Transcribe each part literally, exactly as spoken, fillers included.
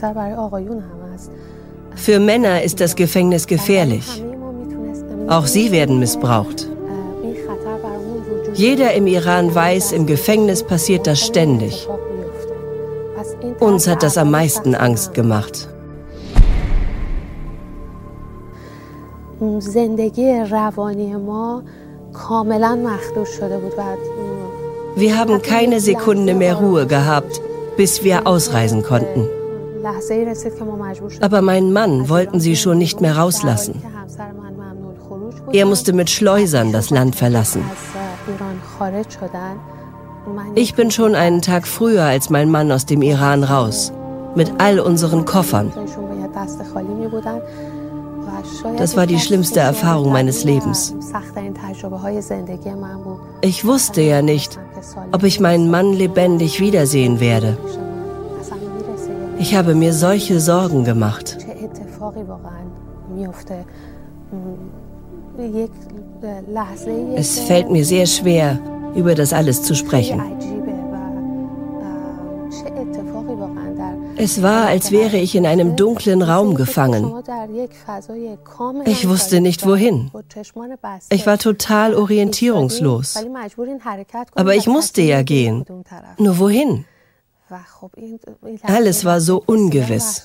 Für Männer ist das Gefängnis gefährlich. Auch sie werden missbraucht. Jeder im Iran weiß, im Gefängnis passiert das ständig. Uns hat das am meisten Angst gemacht. Wir haben keine Sekunde mehr Ruhe gehabt, bis wir ausreisen konnten. Aber meinen Mann wollten sie schon nicht mehr rauslassen. Er musste mit Schleusern das Land verlassen. Ich bin schon einen Tag früher als mein Mann aus dem Iran raus, mit all unseren Koffern. Das war die schlimmste Erfahrung meines Lebens. Ich wusste ja nicht, ob ich meinen Mann lebendig wiedersehen werde. Ich habe mir solche Sorgen gemacht. Es fällt mir sehr schwer, über das alles zu sprechen. Es war, als wäre ich in einem dunklen Raum gefangen. Ich wusste nicht, wohin. Ich war total orientierungslos. Aber ich musste ja gehen. Nur wohin? Alles war so ungewiss.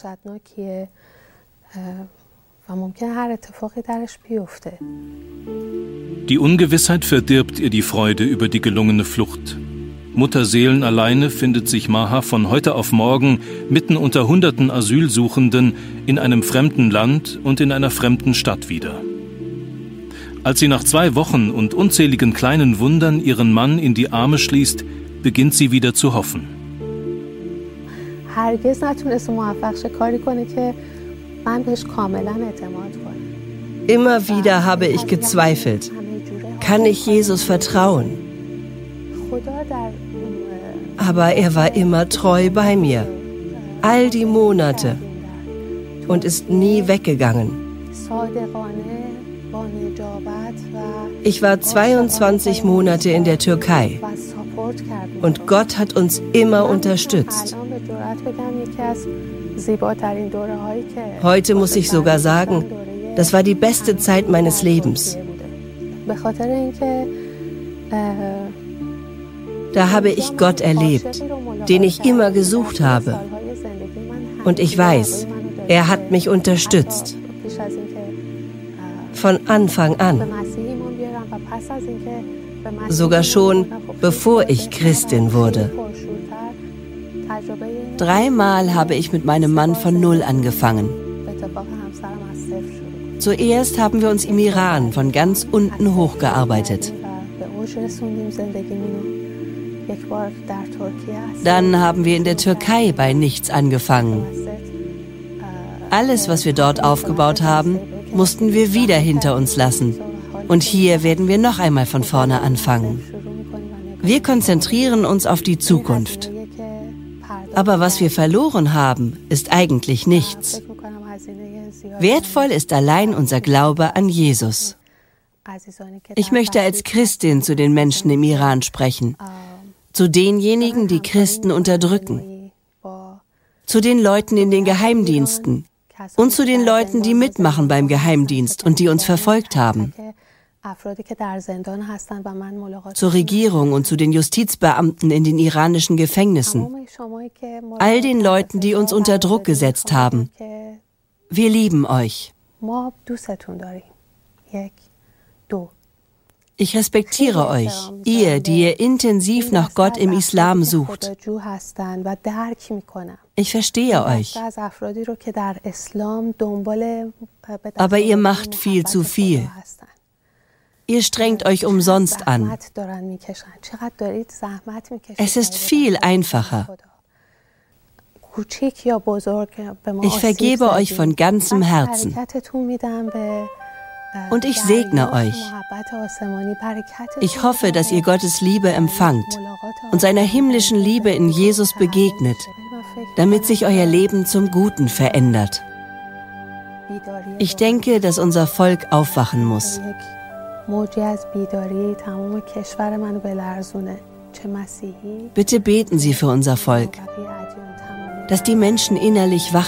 Die Ungewissheit verdirbt ihr die Freude über die gelungene Flucht. Mutterseelenalleine findet sich Maha von heute auf morgen mitten unter hunderten Asylsuchenden in einem fremden Land und in einer fremden Stadt wieder. Als sie nach zwei Wochen und unzähligen kleinen Wundern ihren Mann in die Arme schließt, beginnt sie wieder zu hoffen. Immer wieder habe ich gezweifelt. Kann ich Jesus vertrauen? Aber er war immer treu bei mir. All die Monate. Und ist nie weggegangen. Ich war zweiundzwanzig Monate in der Türkei. Und Gott hat uns immer unterstützt. Heute muss ich sogar sagen, das war die beste Zeit meines Lebens. Da habe ich Gott erlebt, den ich immer gesucht habe. Und ich weiß, er hat mich unterstützt. Von Anfang an. Sogar schon, bevor ich Christin wurde. Dreimal habe ich mit meinem Mann von Null angefangen. Zuerst haben wir uns im Iran von ganz unten hochgearbeitet. Dann haben wir in der Türkei bei nichts angefangen. Alles, was wir dort aufgebaut haben, mussten wir wieder hinter uns lassen. Und hier werden wir noch einmal von vorne anfangen. Wir konzentrieren uns auf die Zukunft. Aber was wir verloren haben, ist eigentlich nichts. Wertvoll ist allein unser Glaube an Jesus. Ich möchte als Christin zu den Menschen im Iran sprechen, zu denjenigen, die Christen unterdrücken, zu den Leuten in den Geheimdiensten und zu den Leuten, die mitmachen beim Geheimdienst und die uns verfolgt haben, zur Regierung und zu den Justizbeamten in den iranischen Gefängnissen, all den Leuten, die uns unter Druck gesetzt haben. Wir lieben euch. Ich respektiere euch, ihr, die ihr intensiv nach Gott im Islam sucht. Ich verstehe euch. Aber ihr macht viel zu viel. Ihr strengt euch umsonst an. Es ist viel einfacher. Ich vergebe euch von ganzem Herzen. Und ich segne euch. Ich hoffe, dass ihr Gottes Liebe empfangt und seiner himmlischen Liebe in Jesus begegnet, damit sich euer Leben zum Guten verändert. Ich denke, dass unser Volk aufwachen muss. Bitte beten Sie für unser Volk, dass die Menschen innerlich wach